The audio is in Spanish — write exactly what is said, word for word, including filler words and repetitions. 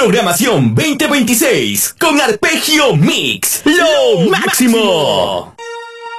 Programación veinte veintiséis con Arpegio Mix. ¡Lo máximo!